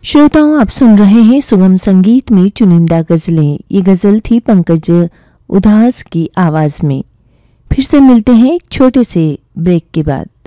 श्रोताओं, आप सुन रहे हैं सुगम संगीत में चुनिंदा गजलें। ये गजल थी पंकज उधास की आवाज में। फिर से मिलते हैं एक छोटे से ब्रेक के बाद।